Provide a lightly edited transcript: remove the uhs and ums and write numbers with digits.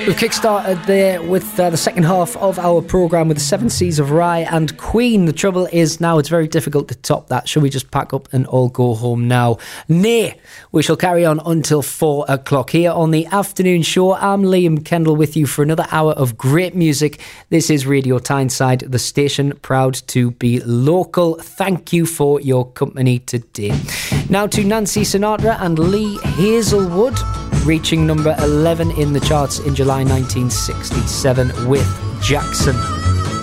We've kickstarted there with the second half of our programme with the Seven Seas of Rye and Queen. The trouble is now it's very difficult to top that. Shall we just pack up and all go home now? Nay, we shall carry on until 4 o'clock here on the afternoon show. I'm Liam Kendall with you for another hour of great music. This is Radio Tyneside, the station proud to be local. Thank you for your company today. Now to Nancy Sinatra and Lee Hazelwood, reaching number 11 in the charts in July 1967 with Jackson.